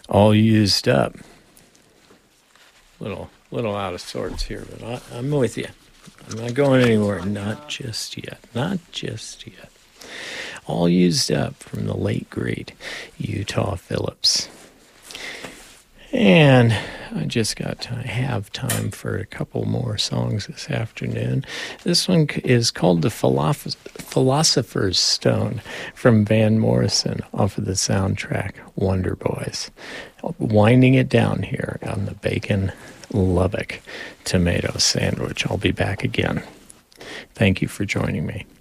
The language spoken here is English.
All used up. Little out of sorts here, but I'm with you. I'm not going anywhere. Not just yet. Not just yet. All used up from the late, great Utah Phillips. And I just got to have time for a couple more songs this afternoon. This one is called The Philosopher's Stone from Van Morrison off of the soundtrack Wonder Boys. Winding it down here on the Bacon Lubbock tomato sandwich. I'll be back again. Thank you for joining me.